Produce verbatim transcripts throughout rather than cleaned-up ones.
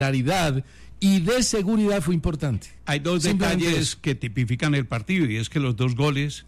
claridad y de seguridad fue importante. Hay dos detalles que tipifican el partido, y es que los dos goles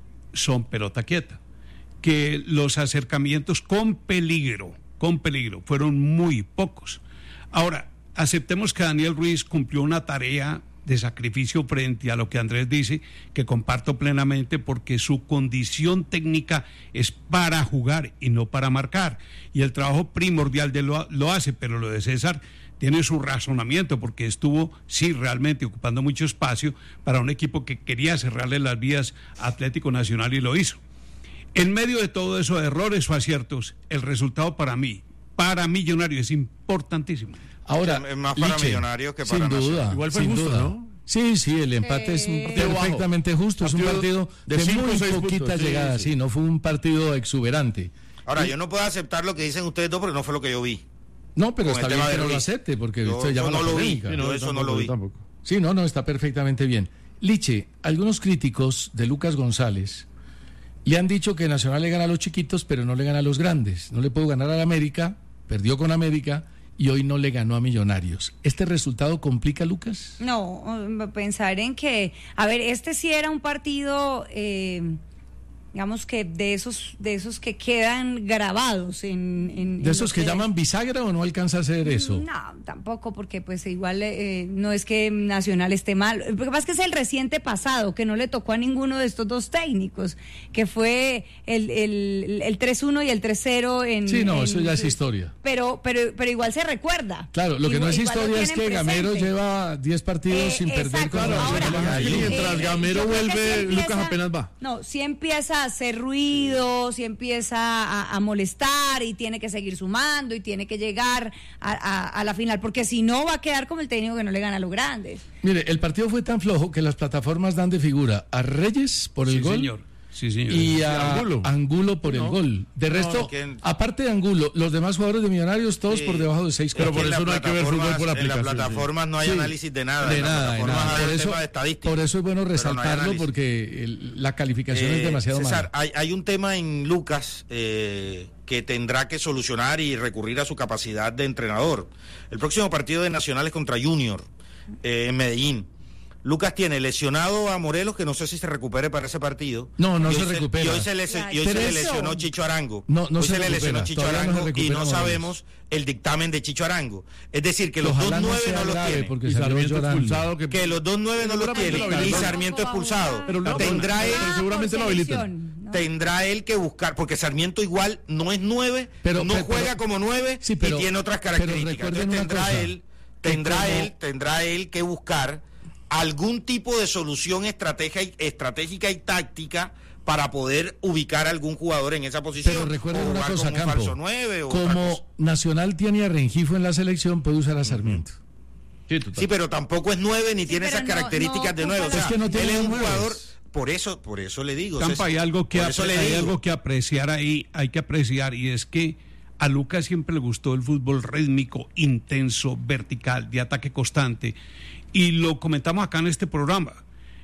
son pelota quieta, que los acercamientos con peligro, con peligro, fueron muy pocos. Ahora, aceptemos que Daniel Ruiz cumplió una tarea de sacrificio frente a lo que Andrés dice, que comparto plenamente, porque su condición técnica es para jugar y no para marcar, y el trabajo primordial de lo, lo hace, pero lo de César tiene su razonamiento, porque estuvo, sí, realmente ocupando mucho espacio para un equipo que quería cerrarle las vías a Atlético Nacional, y lo hizo. En medio de todo eso, errores o aciertos, el resultado para mí, para Millonario, es importantísimo. Ahora, es más para Liche, Millonarios que para sin duda, Nacional. Igual fue sin justo, duda. ¿no? Sí, sí, el empate eh... es perfectamente justo, es un partido de, de muy poquita llegada, sí, sí, no fue un partido exuberante. Ahora, y... yo no puedo aceptar lo que dicen ustedes dos porque no fue lo que yo vi. No, pero está bien que no lo acepte, porque yo, usted llama yo no la lo vi, yo no, eso no lo vi. Tampoco. Sí, no, no, está perfectamente bien. Liche, algunos críticos de Lucas González le han dicho que Nacional le gana a los chiquitos, pero no le gana a los grandes. No le pudo ganar a la América, perdió con América, y hoy no le ganó a Millonarios. ¿Este resultado complica a Lucas? No, pensar en que, a ver, este sí era un partido, eh, digamos que de esos de esos que quedan grabados en... en ¿De esos que, que llaman bisagra o no alcanza a ser eso? No, tampoco, porque pues igual eh, no es que Nacional esté mal. Lo que pasa es que es el reciente pasado, que no le tocó a ninguno de estos dos técnicos, que fue el, el, el tres uno y el tres cero en... Sí, no, en, eso ya es historia. Pero pero pero igual se recuerda. Claro, lo que igual, no es historia es que presente. Gamero lleva diez partidos eh, sin exacto, perder con ahora, Nacional. Y mientras eh, Gamero vuelve, sí empieza, Lucas apenas va. No, si empieza a hacer ruido, si empieza a, a molestar y tiene que seguir sumando y tiene que llegar a, a, a la final, porque si no va a quedar como el técnico que no le gana a los grandes. Mire, el partido fue tan flojo que las plataformas dan de figura a Reyes por el sí, gol. Señor. Sí, señor. Y a Angulo, Angulo por no, el gol. De no, resto, que... aparte de Angulo, los demás jugadores de Millonarios, todos sí, por debajo de seis. Pero por eso no hay que ver fútbol por aplicación. En las plataformas sí. no hay sí. análisis de nada. De nada, de nada. Por, eso, de por eso es bueno resaltarlo, no porque el, la calificación eh, es demasiado César, mala. Hay, hay un tema en Lucas eh, que tendrá que solucionar y recurrir a su capacidad de entrenador. El próximo partido de Nacional es contra Junior eh, en Medellín. Lucas tiene lesionado a Morelos, que no sé si se recupere para ese partido. No, no se, se recupera. Y hoy se le, y hoy se le lesionó Chicho Arango. No, no hoy se, se le lesionó Chicho Arango no y no Morelos. sabemos el dictamen de Chicho Arango. Es decir, que los Ojalá dos nueve no, no los tienen. Porque y Sarmiento expulsado. Que... que los dos nueve no los tienen. Y Sarmiento expulsado. Pero no, tendrá pero, él, pero seguramente lo habilitan. No. Tendrá él que buscar, porque Sarmiento igual no es nueve, pero, no pero, juega pero, como nueve sí, pero, y tiene otras características. Entonces tendrá él, tendrá como... él, tendrá él que buscar algún tipo de solución estratégica y, estratégica y táctica para poder ubicar a algún jugador en esa posición. Pero recuerden una cosa, como Campo, falso nueve, o como Nacional tiene a Rengifo en la selección, puede usar a Sarmiento. Sí, sí, pero tampoco es nueve ni sí, tiene esas no, características no, de nueve. O sea, es que no tiene él es un nueves. jugador, por eso, por eso le digo. Campa, hay algo que apre- hay digo. algo que apreciar ahí, hay que apreciar, y es que a Lucas siempre le gustó el fútbol rítmico, intenso, vertical, de ataque constante. Y lo comentamos acá en este programa.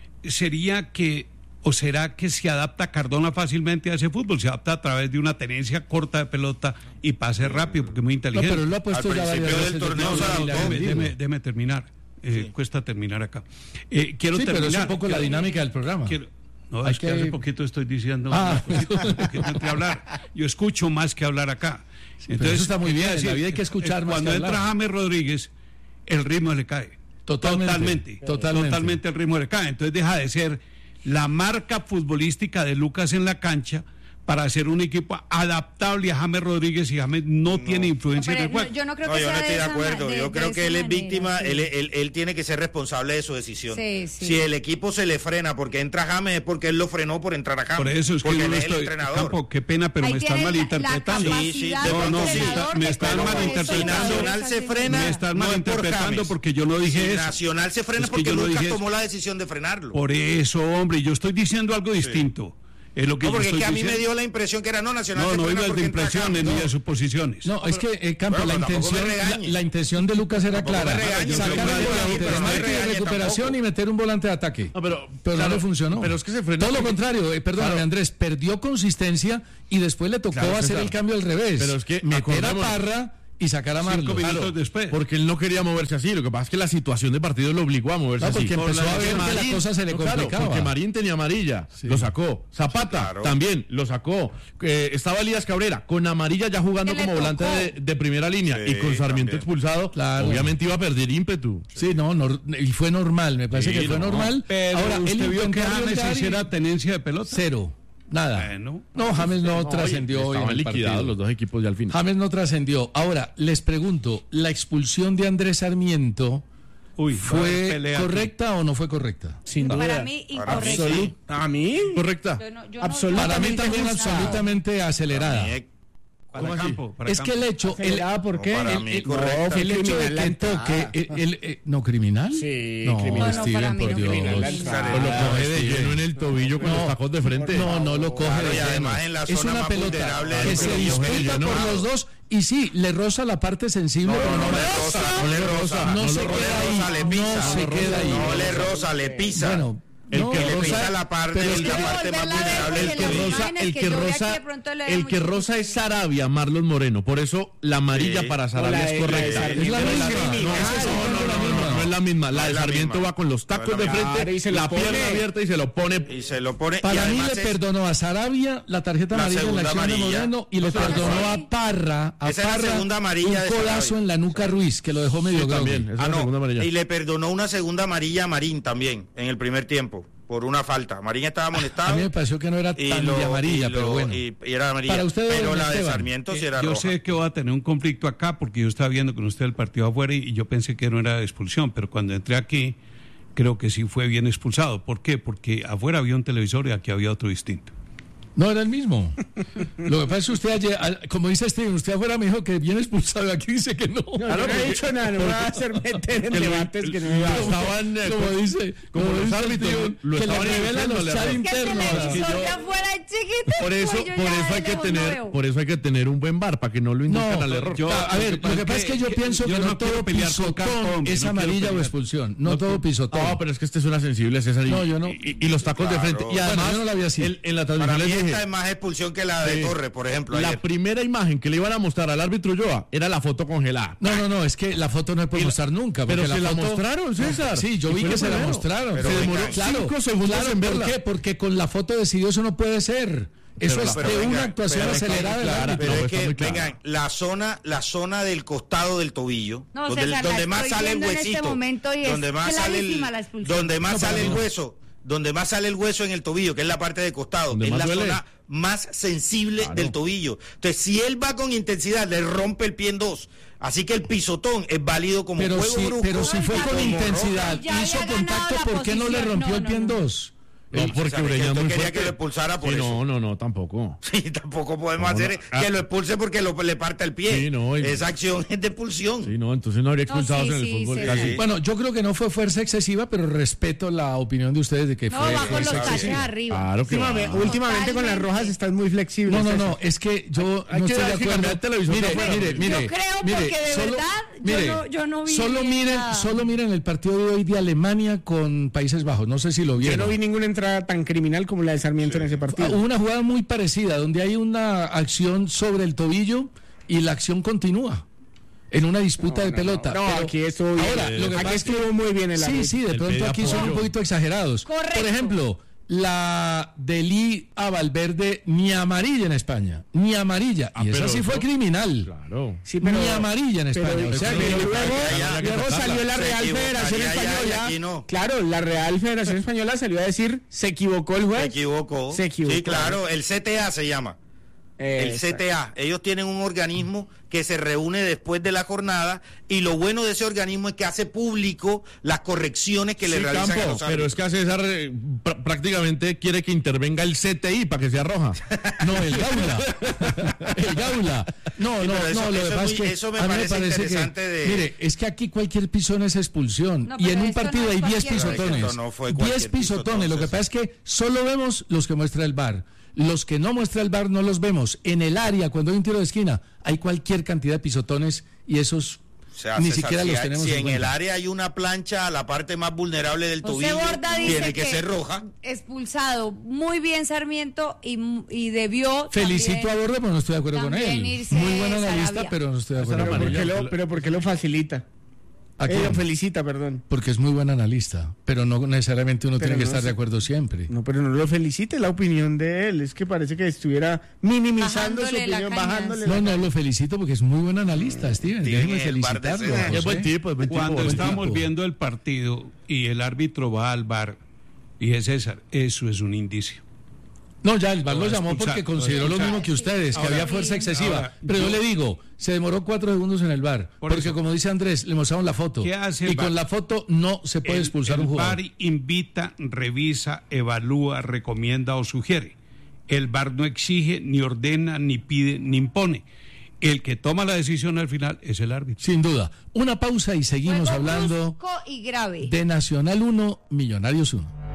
¿Sería que, o será que se adapta Cardona fácilmente a ese fútbol? Se adapta a través de una tenencia corta de pelota y pase rápido, porque es muy inteligente. No, pero lo ha puesto Al ya principio del torneo se adaptó. Déjeme, déjeme terminar. Eh, sí. Cuesta terminar acá. Eh, quiero sí, terminar. pero es un poco quiero, la dinámica del programa. Quiero, no, Hay es que... que hace poquito estoy diciendo ah. que no te hablar. Yo escucho más que hablar acá. Sí, entonces eso está muy bien. En la vida hay que escuchar más cuando que entra hablar. James Rodríguez, el ritmo le cae. Totalmente, totalmente, totalmente, totalmente el ritmo le cae. Entonces deja de ser la marca futbolística de Lucas en la cancha para hacer un equipo adaptable a James Rodríguez, y James no, no. tiene influencia no, en el juego. No, yo no creo no, que yo sea no estoy de, de acuerdo. De, yo creo de que él es manera, víctima, sí. él, él, él tiene que ser responsable de su decisión. Sí, sí. Si el equipo se le frena porque entra James, es porque él lo frenó por entrar a James. Por eso es que porque yo no él es estoy, el entrenador. Campo, qué pena, pero Ahí me están malinterpretando. Sí, sí, no, no, me, está, me están malinterpretando. Si Nacional se frena, me están no malinterpretando porque yo no dije si eso. Nacional se frena es porque no Lucas tomó la decisión de frenarlo. Por eso, hombre, yo estoy diciendo algo distinto. Sí. Es lo que no, porque yo estoy es que a mí diciendo. me dio la impresión que era no Nacional. No, no ibas de impresiones ni de suposiciones. No, es que, eh, Campo, bueno, la, intención, la, la intención de Lucas era tampoco clara. Regañe, sacar no el volante de no recuperación tampoco. Y meter un volante de ataque. No, pero, pero claro, no le funcionó. Pero es que se frenó. Todo lo contrario, eh, perdóname, claro. Andrés, perdió consistencia y después le tocó claro, hacer claro. el cambio al revés. Pero es que meter a Parra y sacar a Marlos. Cinco minutos Claro, después. porque él no quería moverse así. Lo que pasa es que la situación de partido lo obligó a moverse No, así. porque empezó Por a ver que la Marín- cosa se le no, claro, complicaba. porque Marín tenía amarilla, Sí. lo sacó. Zapata Sí, claro. también lo sacó. Eh, estaba Elías Cabrera con amarilla ya jugando Que le como volante tocó. de, de primera línea Sí, y con Sarmiento también. expulsado. Claro. Obviamente iba a perder ímpetu. Sí, no, no, y fue normal, me parece Sí, que fue no, normal. Pero Ahora, él usted vio que intentó James arriesgar y- hiciera tenencia de pelota. Cero, nada. Bueno. No, James no, trascendió hoy en Estaban el liquidados partido. los dos equipos ya al final. James no trascendió. Ahora, les pregunto, ¿la expulsión de Andrés Sarmiento Uy, va a haber fue pelea aquí. correcta o no fue correcta? Sin duda. Para mí, Para mí incorrecto. sí. ¿A mí? ¿Correcta? Yo no- yo no- Absolutamente Para mí también justa. absolutamente acelerada. Para mí, Para ¿Cómo así? campo. Para Es que campo. el hecho, el, ¿Acelerada por No, qué? para El- mí el- correcta. no, fue el hecho de criminal la que entrada. toque, el, el- eh, no criminal. Sí, no, criminal. No, no, Steven, para mí por no, Dios. criminal la No, entrada. Pues lo coge de Steven. lleno en el tobillo con No, los tacos de frente. No, no lo coge Claro, de y lleno. además en la Es zona una más pelota vulnerable que del se tobillo. disputa No, por no. los dos y sí, le roza la parte sensible, No, pero no no, le le roza, roza. no le roza, No no se le queda roza, ahí, le no pisa. se queda ahí. No le roza, le pisa. Bueno, El no, que le roza- pisa la parte, pero es la que- parte más volverla a ver, vulnerable El del porque que las tobillo. roza, imágenes el que que yo vi aquí roza, de pronto le da el muy que roza es Sarabia, Marlon Moreno. Por eso la amarilla Sí. para O la Sarabia de- es correcta. la de Es la Sarmiento. misma. criminal. No, No, ese es no, otro, no, la no, misma. no es la misma. La No de es la Sarmiento misma. va con los No es tacos la de misma. Claro, y frente, se lo la pone. pierna abierta y se lo pone. Y se lo pone. y Para mí además le es- perdonó a Sarabia la tarjeta La amarilla en la segunda acción de amarilla. Moreno y le No se la perdonó coge. a Parra, a Esa es la Parra segunda amarilla de un codazo Sarabia. en la nuca a Ruiz, que lo dejó medio Sí, groggy. también. Esa es Ah, la segunda no. amarilla. Y le perdonó una segunda amarilla a Marín también en el primer tiempo por una falta. Marín estaba amonestado. A mí me pareció que no era y tan lo- de amarilla, y lo- pero bueno. Y, y era amarilla. Para usted, pero don la de Esteban, Sarmiento sí Eh, era yo roja. sé que voy a tener un conflicto acá porque yo estaba viendo con usted el partido afuera y, y yo pensé que no era expulsión, pero cuando entré aquí creo que sí fue bien expulsado. ¿Por qué? Porque afuera había un televisor y aquí había otro distinto. No, era el mismo. Lo que pasa es que usted ayer, al- como dice Steven, usted afuera me dijo que viene expulsado y aquí dice que no. No, yo no he dicho nada, no me va a hacer meter en debates que no me va a hacer. Estaban, eh, Como dice, como como los dice árbitros, Steven, lo que le estaban revelan diciendo, los le chats arrojan. Que el internos. es que televisor yo- de afuera es chiquito. Por eso, pues yo por ya eso de hay que lejos no tener, veo. por eso hay que tener un buen bar para que no lo induzcan No, al error. yo- a ver, lo que pasa es que yo pienso yo que no no quiero todo pelear con pisotón Campos, es no quiero amarilla o pelear. expulsión. No todo pisotón. No, pero es que este suena sensible, César. Y, No, yo no. Y, y los tacos de Claro. frente. Y Bueno, además, yo no la vi así. el- en la Para transmisión mí les esta dije, es más expulsión que la de Sí. Torre, por ejemplo. la ayer. primera imagen que le iban a mostrar al árbitro Ulloa era la foto congelada. No, no, no, es que la foto no se puede Y la- mostrar nunca. pero porque se la foto- mostraron, César. Sí, yo Y vi fue que lo se la primero. mostraron. Pero se venga, demoró claro, cinco segundos claro, en ¿por verla. qué? Porque con la foto decidió eso no puede ser. Eso Pero es la- de pero una venga, actuación pero es que- acelerada del clara, árbitro. Pero No, es está que, muy claro. vengan, la zona, la zona del costado del tobillo, No, donde, César, la donde más estoy sale el viendo en este huesito, momento y es donde más sale clarísima el, la expulsión. donde más No, para sale el mí no. hueso, donde más sale el hueso en el tobillo, que es la parte de costado, Donde es más la duele. zona más sensible Claro. del tobillo. Entonces, si él va con intensidad, le rompe el pie en dos. Así que el pisotón es válido como Pero juego si, brusco. pero si fue Ay, con ya, intensidad, ya había hizo ganado contacto, la ¿por qué no le posición? rompió No, el pie en no, no. dos? No, Sí, porque ¿sabes? Ureña Que es tú muy querías fuerte. que lo expulsara por Sí, eso. No, no, no, tampoco. Sí, tampoco podemos No, hacer no. Ah. que lo expulse porque lo, le parte el pie. Sí, no, y- Esa acción es de expulsión. Sí, no, entonces no habría No, expulsados sí, en el sí, fútbol. sí, casi. sí. Bueno, yo creo que no fue fuerza excesiva, pero respeto la opinión de ustedes de que No, fue va con los fuerza taches excesiva. arriba. Claro que Últimamente, va. últimamente con las Totalmente. rojas estás muy flexible. No, no, César. no, es que yo Hay no que- estoy de hay que acuerdo. cambiar el televisor Mire, de afuera. mire, mire. Yo creo mire, porque de solo, verdad yo mire, no- yo no vi Solo bien miren, nada. solo miren el partido de hoy de Alemania con Países Bajos. No sé si lo Yo vieron. no vi ninguna entrada tan criminal como la de Sarmiento en ese Ah, partido. Hubo una jugada muy parecida donde hay una acción sobre el tobillo y la acción continúa en una disputa de pelota. No, Pero aquí estuvo bien. ahora, lo que Aquí pasa es que estuvo muy bien el sí, árbitro. sí, de El pronto pide aquí son apoyo. un poquito exagerados. Correcto. Por ejemplo, la de Lee a Valverde ni amarilla en España, ni amarilla. Ah, y esa pero sí fue eso- criminal. Claro. Sí, pero- ni amarilla en pero- España. o sea, pero que- luego, ya, luego ya, salió la se Real equivocaría Federación ya, y Española. aquí no. Claro, la Real Federación Española salió a decir se equivocó el juez. Se equivocó. Se equivocó. Sí, claro, el C T A se llama. El Exacto. C T A. Ellos tienen un organismo que se reúne después de la jornada y lo bueno de ese organismo es que hace público las correcciones que le Sí, realizan Campo, a los pero árbitros. es que a César eh, pr- prácticamente quiere que intervenga el C T I para que sea roja. No, el Gaula. El Gaula. No, Sí, no, pero eso- no, lo eso que es pasa muy- es que eso me a mí parece que interesante de- mire, es que aquí cualquier pisón es expulsión No, y pero en un esto no partido es hay diez cualquier- pisotones. Esto no fue cualquier diez pisotones, lo que pisotón, pasa es que solo vemos los que muestra el V A R. Los que no muestra el V A R no los vemos. En el área, cuando hay un tiro de esquina, hay cualquier cantidad de pisotones y esos sea, Ni César, siquiera si, los hay- tenemos si en en cuenta. el área hay una plancha, la parte más vulnerable del José tobillo Borda dice tiene que, ser roja. Expulsado muy bien Sarmiento y, y debió. Felicito también- a Borda, pero no estoy de acuerdo con también él. irse Muy buen analista, Sarabia. pero no estoy de Pero acuerdo con ¿por qué él. lo, pero ¿por qué lo facilita? ¿A Eh, quién? lo felicita, perdón. Porque es muy buen analista, pero no necesariamente uno Pero tiene que no estar es- de acuerdo siempre. No, pero no lo felicite, la opinión de él. Es que parece que estuviera minimizando su Bajándole la opinión, caña. bajándole No, la no, lo felicito porque es muy buen analista, Steven. Tiene Déjeme el bar de felicitarlo. César. Es buen José. tipo, es buen tipo. Cuando buen estamos tipo. viendo el partido y el árbitro va al bar y es César, eso es un indicio. No, ya el V A R Lo lo va a llamó expulsar, porque lo va a consideró lo expulsar. mismo que ustedes, que Ahora, había fuerza excesiva. ahora, Pero yo, yo- le digo, se demoró cuatro segundos en el V A R. Por Porque eso. como dice Andrés, le mostraron la foto. ¿Qué hace el y V A R? con la foto no se puede El- expulsar el un jugador. V A R invita, revisa, evalúa, recomienda o sugiere. El V A R no exige, ni ordena, ni pide, ni impone. El que toma la decisión al final es el árbitro. Sin duda. Una pausa y seguimos Juego hablando brusco y grave. de Nacional uno, Millonarios uno.